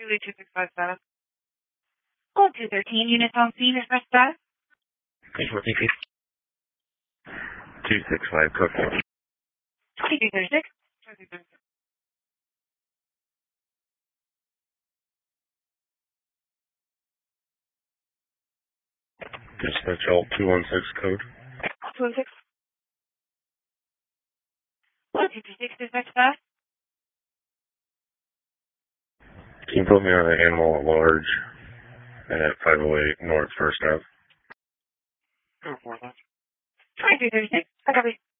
Julie 265 status. Gold 213, units on scene, dispatch status. 265, code 2236. 2236. Dispatch all 216 code. 216. Gold 236, dispatch status. Can you put me on an animal at large at 508 North 1st Ave? 2236. I copy.